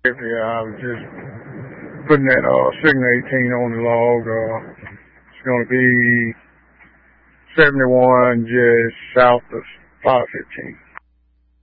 Yeah, I was just putting that signal 18 on the log. It's going to be 71 just south of 515.